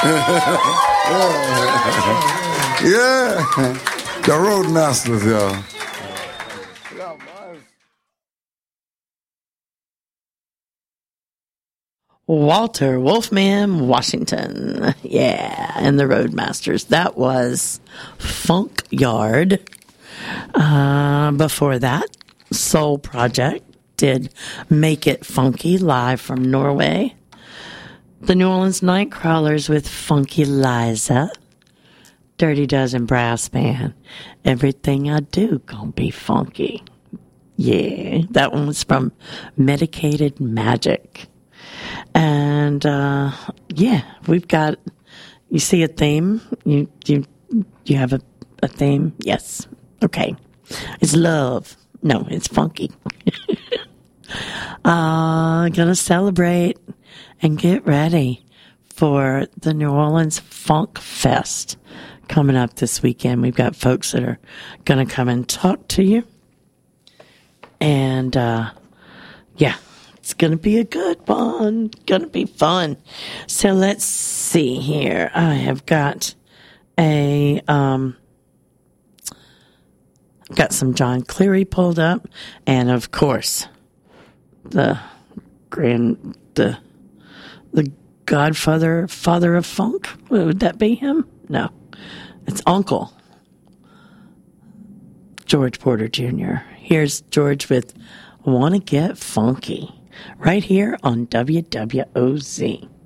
Yeah. The Roadmasters, y'all. Walter Wolfman Washington. Yeah, and the Roadmasters. That was Funk Yard. Before that, Soul Project did Make It Funky live from Norway. The New Orleans Nightcrawlers with Funky Liza. Dirty Dozen Brass Band. Everything I Do Gonna Be Funky. Yeah, that one was from Medicated Magic. And, yeah, we've got, you see a theme? You have a theme? Yes. Okay. It's love. No, it's funky. Gonna celebrate and get ready for the New Orleans Funk Fest coming up this weekend. We've got folks that are gonna come and talk to you. And, yeah. It's going to be a good one. Going to be fun. So let's see here. I have got got some John Cleary pulled up, and of course, the Godfather, father of funk. Would that be him? No, it's Uncle George Porter Jr. Here's George with "Wanna Get Funky." Right here on WWOZ.